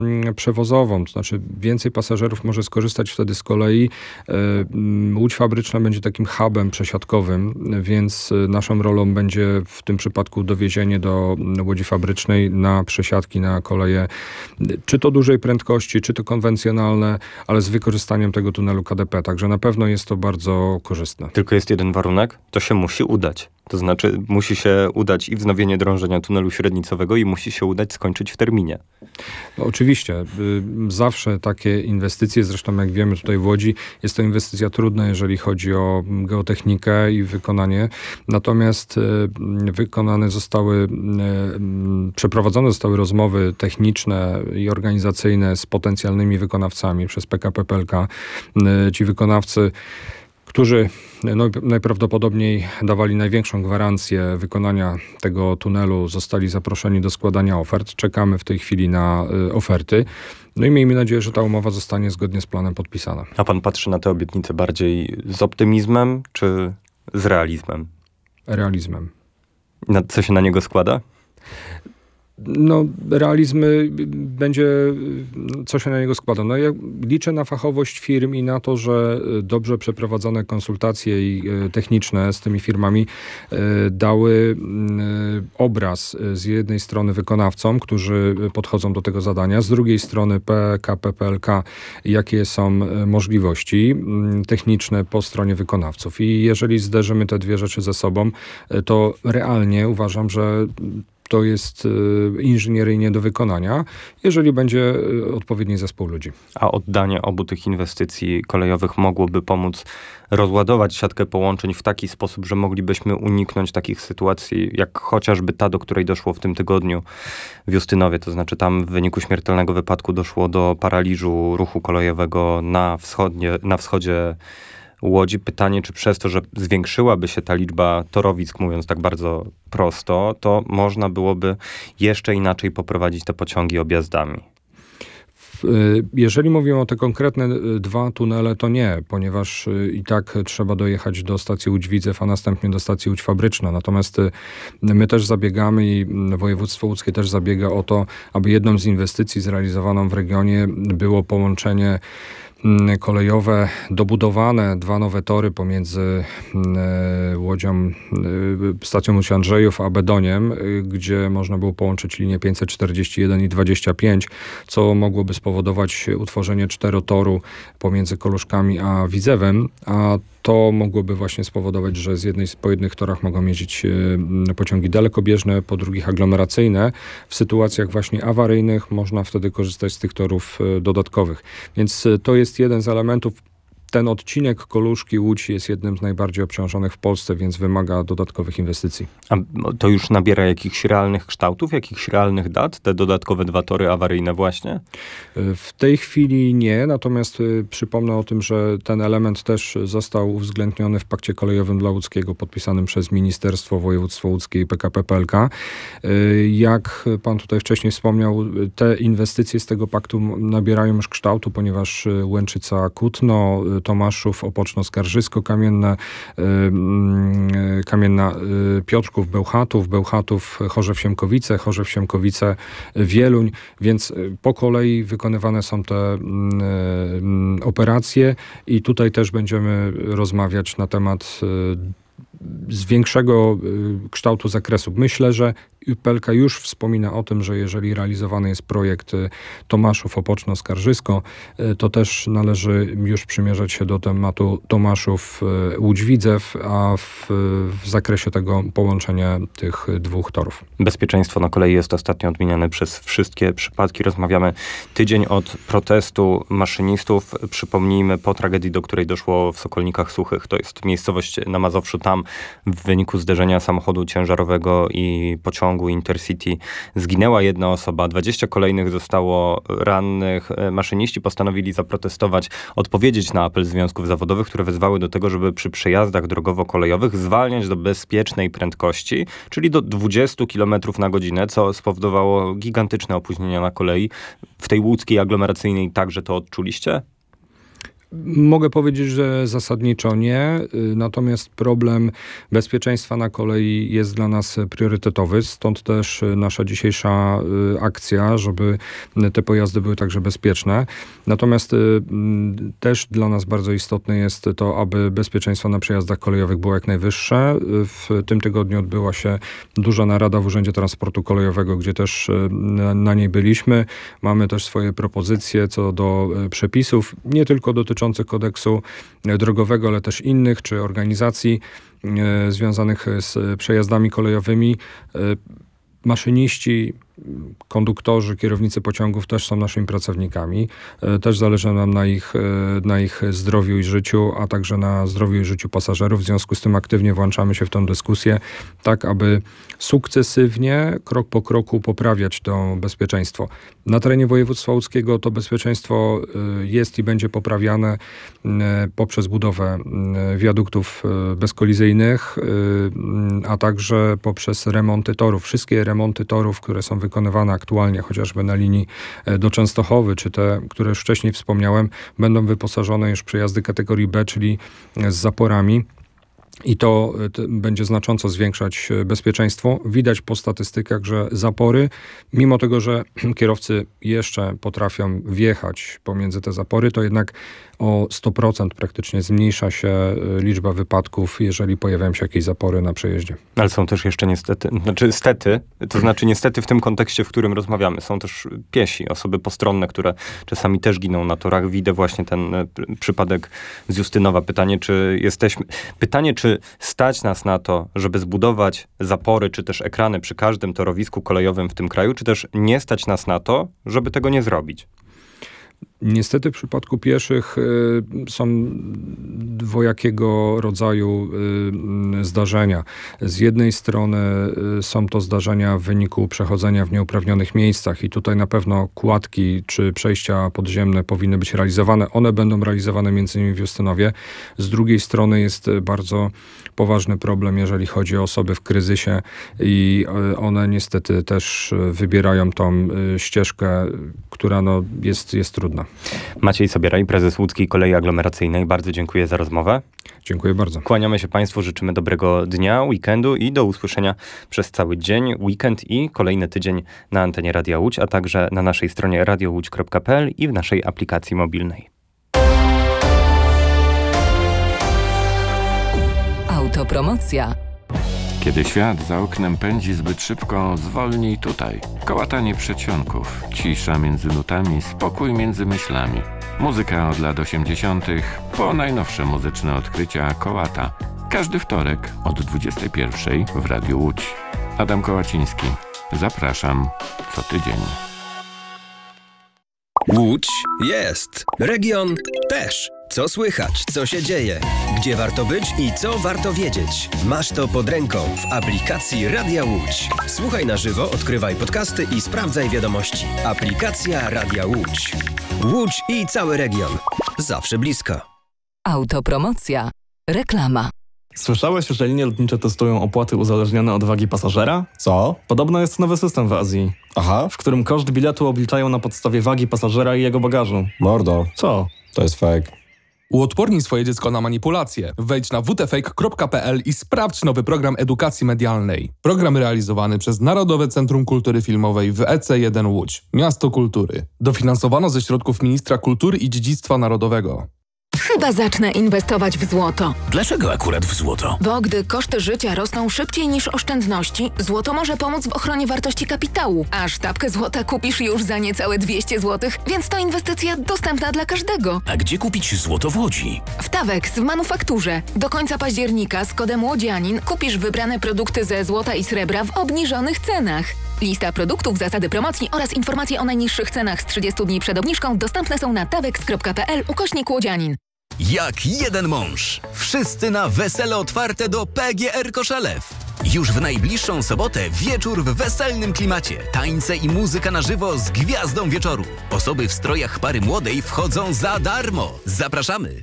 przewozową, to znaczy więcej pasażerów może skorzystać wtedy z kolei. Łódź fabryczna będzie takim hubem przesiadkowym, więc naszą rolą będzie w tym przypadku dowiezienie do łodzi fabrycznej na przesiadki, na koleje, czy to dużej prędkości, czy to konwencjonalne, ale z wykorzystaniem tego tunelu KDP. Także na pewno jest to bardzo korzystne. Tylko jest jeden warunek, to się musi udać. To znaczy musi się udać i wznowienie drążenia tunelu średnicowego i musi się udać skończyć w terminie. No, oczywiście. Zawsze takie inwestycje, zresztą jak wiemy tutaj w Łodzi, jest to inwestycja trudna, jeżeli chodzi o geotechnikę i wykonanie. Natomiast przeprowadzone zostały rozmowy techniczne i organizacyjne z potencjalnymi wykonawcami przez PKP PLK. Ci wykonawcy, którzy najprawdopodobniej dawali największą gwarancję wykonania tego tunelu, zostali zaproszeni do składania ofert. Czekamy w tej chwili na oferty. No i miejmy nadzieję, że ta umowa zostanie zgodnie z planem podpisana. A pan patrzy na te obietnice bardziej z optymizmem czy z realizmem? Realizmem. Co się na niego składa? No, realizm będzie, co się na niego składa. No, ja liczę na fachowość firm i na to, że dobrze przeprowadzone konsultacje techniczne z tymi firmami dały obraz z jednej strony wykonawcom, którzy podchodzą do tego zadania, z drugiej strony PKP PLK, jakie są możliwości techniczne po stronie wykonawców. I jeżeli zderzymy te dwie rzeczy ze sobą, to realnie uważam, że to jest inżynieryjnie do wykonania, jeżeli będzie odpowiedni zespół ludzi. A oddanie obu tych inwestycji kolejowych mogłoby pomóc rozładować siatkę połączeń w taki sposób, że moglibyśmy uniknąć takich sytuacji, jak chociażby ta, do której doszło w tym tygodniu w Justynowie. To znaczy tam w wyniku śmiertelnego wypadku doszło do paraliżu ruchu kolejowego na wschodzie Łodzi. Pytanie, czy przez to, że zwiększyłaby się ta liczba torowisk, mówiąc tak bardzo prosto, to można byłoby jeszcze inaczej poprowadzić te pociągi objazdami? Jeżeli mówimy o te konkretne dwa tunele, to nie, ponieważ i tak trzeba dojechać do stacji Łódź Widzew, a następnie do stacji Łódź Fabryczna. Natomiast my też zabiegamy i województwo łódzkie też zabiega o to, aby jedną z inwestycji zrealizowaną w regionie było połączenie kolejowe, dobudowane dwa nowe tory pomiędzy Łodzią, stacją Łódź Andrzejów a Bedoniem, gdzie można było połączyć linie 541 i 25, co mogłoby spowodować utworzenie czterotoru pomiędzy Koluszkami a Widzewem, a to mogłoby właśnie spowodować, że po jednych torach mogą jeździć pociągi dalekobieżne, po drugich aglomeracyjne. W sytuacjach właśnie awaryjnych można wtedy korzystać z tych torów dodatkowych. Więc to jest jeden z elementów. Ten odcinek Koluszki-Łódź jest jednym z najbardziej obciążonych w Polsce, więc wymaga dodatkowych inwestycji. A to już nabiera jakichś realnych kształtów, jakichś realnych dat? Te dodatkowe dwa tory awaryjne właśnie? W tej chwili nie, natomiast przypomnę o tym, że ten element też został uwzględniony w pakcie kolejowym dla Łódzkiego, podpisanym przez Ministerstwo, Województwo Łódzkie i PKP PLK. Jak pan tutaj wcześniej wspomniał, te inwestycje z tego paktu nabierają już kształtu, ponieważ Łęczyca-Kutno, Tomaszów, Opoczno-Skarżysko, Kamienna, Piotrków, Bełchatów, Chorzew-Siemkowice, Chorzew-Siemkowice, Wieluń, więc po kolei wykonywane są te operacje i tutaj też będziemy rozmawiać na temat z większego kształtu zakresu. Myślę, że PLK już wspomina o tym, że jeżeli realizowany jest projekt Tomaszów, Opoczno, Skarżysko, to też należy już przymierzać się do tematu Tomaszów, Łódź Widzew, a w zakresie tego połączenia tych dwóch torów. Bezpieczeństwo na kolei jest ostatnio odmieniane przez wszystkie przypadki. Rozmawiamy tydzień od protestu maszynistów. Przypomnijmy, po tragedii, do której doszło w Sokolnikach Suchych, to jest miejscowość na Mazowszu, tam w wyniku zderzenia samochodu ciężarowego i pociągu Intercity zginęła jedna osoba, 20 kolejnych zostało rannych. Maszyniści postanowili zaprotestować, odpowiedzieć na apel związków zawodowych, które wezwały do tego, żeby przy przejazdach drogowo-kolejowych zwalniać do bezpiecznej prędkości, czyli do 20 km na godzinę, co spowodowało gigantyczne opóźnienia na kolei. W tej łódzkiej aglomeracyjnej także to odczuliście? Mogę powiedzieć, że zasadniczo nie, natomiast problem bezpieczeństwa na kolei jest dla nas priorytetowy, stąd też nasza dzisiejsza akcja, żeby te pojazdy były także bezpieczne. Natomiast też dla nas bardzo istotne jest to, aby bezpieczeństwo na przejazdach kolejowych było jak najwyższe. W tym tygodniu odbyła się duża narada w Urzędzie Transportu Kolejowego, gdzie też na niej byliśmy. Mamy też swoje propozycje co do przepisów, nie tylko dotyczących kodeksu drogowego, ale też innych, czy organizacji związanych z przejazdami kolejowymi. Maszyniści, konduktorzy, kierownicy pociągów też są naszymi pracownikami. Też zależy nam na ich zdrowiu i życiu, a także na zdrowiu i życiu pasażerów. W związku z tym aktywnie włączamy się w tę dyskusję, tak aby sukcesywnie, krok po kroku poprawiać to bezpieczeństwo. Na terenie województwa łódzkiego to bezpieczeństwo jest i będzie poprawiane poprzez budowę wiaduktów bezkolizyjnych, a także poprzez remonty torów. Wszystkie remonty torów, które są wykonywane aktualnie, chociażby na linii do Częstochowy, czy te, które już wcześniej wspomniałem, będą wyposażone już w przejazdy kategorii B, czyli z zaporami. I to będzie znacząco zwiększać bezpieczeństwo. Widać po statystykach, że zapory, mimo tego, że kierowcy jeszcze potrafią wjechać pomiędzy te zapory, to jednak o 100% praktycznie zmniejsza się liczba wypadków, jeżeli pojawiają się jakieś zapory na przejeździe. Ale są też jeszcze niestety w tym kontekście, w którym rozmawiamy, są też piesi, osoby postronne, które czasami też giną na torach. Widzę właśnie ten przypadek z Justynowa. Pytanie, czy stać nas na to, żeby zbudować zapory, czy też ekrany przy każdym torowisku kolejowym w tym kraju, czy też nie stać nas na to, żeby tego nie zrobić? Niestety w przypadku pieszych są dwojakiego rodzaju zdarzenia. Z jednej strony są to zdarzenia w wyniku przechodzenia w nieuprawnionych miejscach i tutaj na pewno kładki czy przejścia podziemne powinny być realizowane. One będą realizowane m.in. w Justynowie. Z drugiej strony jest bardzo poważny problem, jeżeli chodzi o osoby w kryzysie i one niestety też wybierają tą ścieżkę, która jest trudna. Maciej Sobieraj, prezes Łódzkiej Kolei Aglomeracyjnej. Bardzo dziękuję za rozmowę. Dziękuję bardzo. Kłaniamy się Państwu, życzymy dobrego dnia, weekendu i do usłyszenia przez cały dzień, weekend i kolejny tydzień na antenie Radia Łódź, a także na naszej stronie radiołódź.pl i w naszej aplikacji mobilnej. Autopromocja. Kiedy świat za oknem pędzi zbyt szybko, zwolnij tutaj. Kołatanie przedsionków, cisza między nutami, spokój między myślami. Muzyka od lat 80. po najnowsze muzyczne odkrycia Kołata. Każdy wtorek od 21 w Radiu Łódź. Adam Kołaciński. Zapraszam co tydzień. Łódź jest. Region też. Co słychać, co się dzieje, gdzie warto być i co warto wiedzieć. Masz to pod ręką w aplikacji Radia Łódź. Słuchaj na żywo, odkrywaj podcasty i sprawdzaj wiadomości. Aplikacja Radia Łódź. Łódź i cały region. Zawsze blisko. Autopromocja. Reklama. Słyszałeś, że linie lotnicze testują opłaty uzależnione od wagi pasażera? Co? Podobno jest nowy system w Azji, Aha, w którym koszt biletu obliczają na podstawie wagi pasażera i jego bagażu. mordo, Co? to jest fake. Uodpornij swoje dziecko na manipulacje. Wejdź na wtfake.pl i sprawdź nowy program edukacji medialnej. Program realizowany przez Narodowe Centrum Kultury Filmowej w EC1 Łódź. Miasto Kultury. Dofinansowano ze środków Ministra Kultury i Dziedzictwa Narodowego. Chyba zacznę inwestować w złoto. Dlaczego akurat w złoto? Bo gdy koszty życia rosną szybciej niż oszczędności, złoto może pomóc w ochronie wartości kapitału. A sztabkę złota kupisz już za niecałe 200 zł, więc to inwestycja dostępna dla każdego. A gdzie kupić złoto w Łodzi? W Tawex w manufakturze. Do końca października z kodem Łodzianin kupisz wybrane produkty ze złota i srebra w obniżonych cenach. Lista produktów, zasady promocji oraz informacje o najniższych cenach z 30 dni przed obniżką dostępne są na tawex.pl/Łodzianin. Jak jeden mąż. Wszyscy na wesele otwarte do PGR Koszelew. Już w najbliższą sobotę wieczór w weselnym klimacie. Tańce i muzyka na żywo z gwiazdą wieczoru. Osoby w strojach pary młodej wchodzą za darmo. Zapraszamy!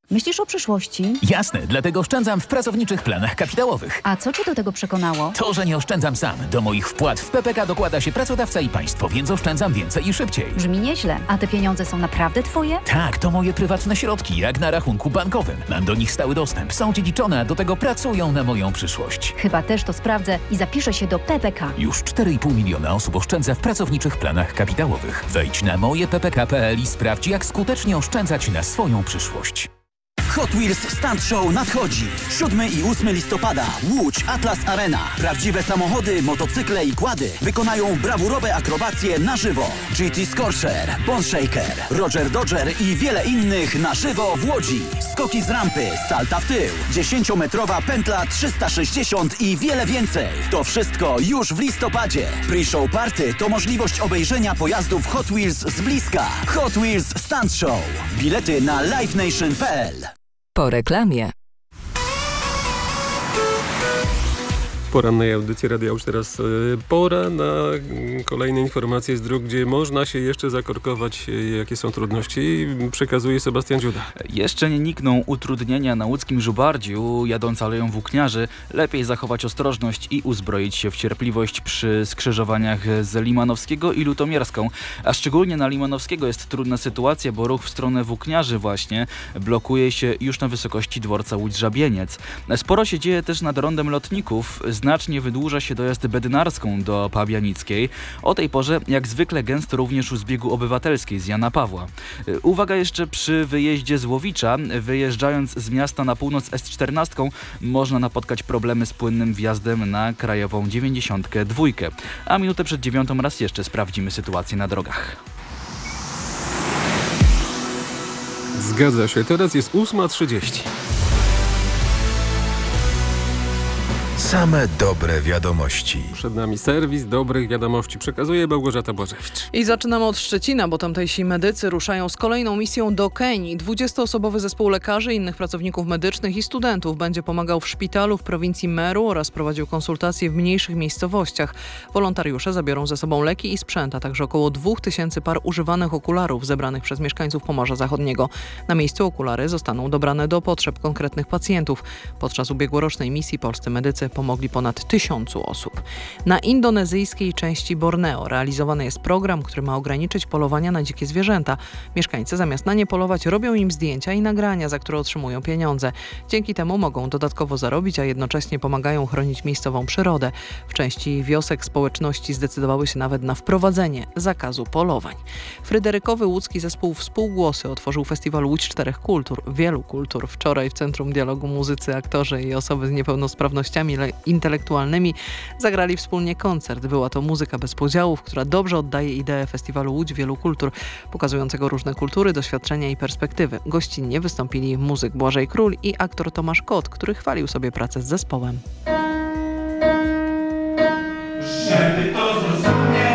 Myślisz o przyszłości? Jasne, dlatego oszczędzam w pracowniczych planach kapitałowych. A co cię do tego przekonało? To, że nie oszczędzam sam. Do moich wpłat w PPK dokłada się pracodawca i państwo, więc oszczędzam więcej i szybciej. Brzmi nieźle. A te pieniądze są naprawdę twoje? Tak, to moje prywatne środki, jak na rachunku bankowym. Mam do nich stały dostęp, są dziedziczone, a do tego pracują na moją przyszłość. Chyba też to sprawdzę i zapiszę się do PPK. Już 4,5 miliona osób oszczędza w pracowniczych planach kapitałowych. Wejdź na mojeppk.pl i sprawdź, jak skutecznie oszczędzać na swoją przyszłość. Hot Wheels Stunt Show nadchodzi. 7 i 8 listopada. Łódź Atlas Arena. Prawdziwe samochody, motocykle i quady wykonają brawurowe akrobacje na żywo. GT Scorcher, Bone Shaker, Roger Dodger i wiele innych na żywo w Łodzi. Skoki z rampy, salta w tył, 10-metrowa pętla 360 i wiele więcej. To wszystko już w listopadzie. Pre-show party to możliwość obejrzenia pojazdów Hot Wheels z bliska. Hot Wheels Stunt Show. Bilety na livenation.pl. Po reklamie. Porannej audycji Radia Łódź teraz pora na kolejne informacje z dróg, gdzie można się jeszcze zakorkować, jakie są trudności. Przekazuje Sebastian Dziuda. Jeszcze nie nikną utrudnienia na łódzkim Żubardziu. Jadąc Aleją Włókniarzy, lepiej zachować ostrożność i uzbroić się w cierpliwość przy skrzyżowaniach z Limanowskiego i Lutomierską. A szczególnie na Limanowskiego jest trudna sytuacja, bo ruch w stronę Włókniarzy właśnie blokuje się już na wysokości dworca Łódź-Żabieniec. Sporo się dzieje też nad rondem Lotników. Znacznie wydłuża się dojazd Bednarską do Pabianickiej. O tej porze jak zwykle gęsto również u zbiegu Obywatelskiej z Jana Pawła. Uwaga jeszcze przy wyjeździe z Łowicza. Wyjeżdżając z miasta na północ S14 można napotkać problemy z płynnym wjazdem na krajową 92. A minutę przed 9 raz jeszcze sprawdzimy sytuację na drogach. Zgadza się, teraz jest 8:30. Same dobre wiadomości. Przed nami serwis dobrych wiadomości. Przekazuje Małgorzata Błażewicz. I zaczynamy od Szczecina, bo tamtejsi medycy ruszają z kolejną misją do Kenii. 20-osobowy zespół lekarzy, innych pracowników medycznych i studentów będzie pomagał w szpitalu w prowincji Meru oraz prowadził konsultacje w mniejszych miejscowościach. Wolontariusze zabiorą ze sobą leki i sprzęt, a także około 2000 par używanych okularów zebranych przez mieszkańców Pomorza Zachodniego. Na miejscu okulary zostaną dobrane do potrzeb konkretnych pacjentów. Podczas ubiegłorocznej misji polscy medycy pomogli ponad 1000 osób. Na indonezyjskiej części Borneo realizowany jest program, który ma ograniczyć polowania na dzikie zwierzęta. Mieszkańcy zamiast na nie polować robią im zdjęcia i nagrania, za które otrzymują pieniądze. Dzięki temu mogą dodatkowo zarobić, a jednocześnie pomagają chronić miejscową przyrodę. W części wiosek społeczności zdecydowały się nawet na wprowadzenie zakazu polowań. Fryderykowy łódzki zespół Współgłosy otworzył festiwal Łódź Czterech Kultur. Wielu kultur. Wczoraj w Centrum Dialogu muzycy, aktorzy i osoby z niepełnosprawnościami intelektualnymi zagrali wspólnie koncert. Była to muzyka bez podziałów, która dobrze oddaje ideę festiwalu Łódź Wielu Kultur, pokazującego różne kultury, doświadczenia i perspektywy. Gościnnie wystąpili muzyk Błażej Król i aktor Tomasz Kot, który chwalił sobie pracę z zespołem. Żeby to zrozumieć,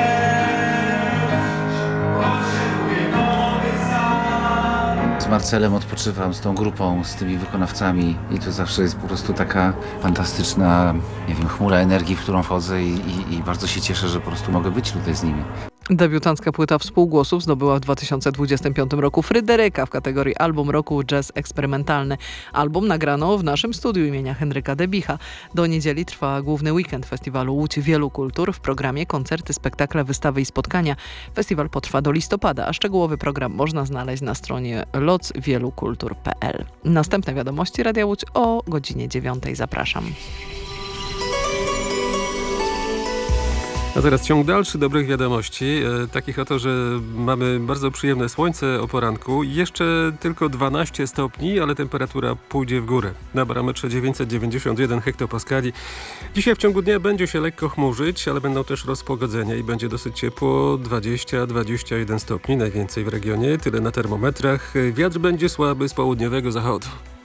potrzebuję nowy sam. Z Marcelem odpoczywam, z tą grupą, z tymi wykonawcami i to zawsze jest po prostu taka fantastyczna, nie wiem, chmura energii, w którą wchodzę i bardzo się cieszę, że po prostu mogę być tutaj z nimi. Debiutancka płyta Współgłosów zdobyła w 2025 roku Fryderyka w kategorii Album Roku Jazz Eksperymentalny. Album nagrano w naszym studiu imienia Henryka Debicha. Do niedzieli trwa główny weekend festiwalu Łódź Wielu Kultur. W programie koncerty, spektakle, wystawy i spotkania. Festiwal potrwa do listopada, a szczegółowy program można znaleźć na stronie locwielukultur.pl. Następne wiadomości Radia Łódź o godzinie 9. Zapraszam. A teraz ciąg dalszy dobrych wiadomości, takich oto, że mamy bardzo przyjemne słońce o poranku. Jeszcze tylko 12 stopni, ale temperatura pójdzie w górę. Na barometrze 991 hektopaskali. Dzisiaj w ciągu dnia będzie się lekko chmurzyć, ale będą też rozpogodzenia i będzie dosyć ciepło, 20-21 stopni, najwięcej w regionie, tyle na termometrach. Wiatr będzie słaby z południowego zachodu.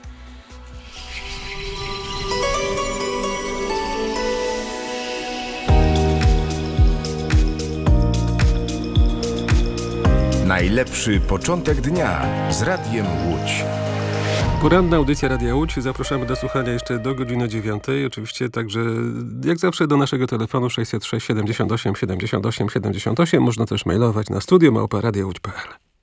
Najlepszy początek dnia z Radiem Łódź. Poranna audycja Radia Łódź. Zapraszamy do słuchania jeszcze do godziny 9. Oczywiście także jak zawsze do naszego telefonu 606 78 78 78. Można też mailować na studio@radiowódź.pl.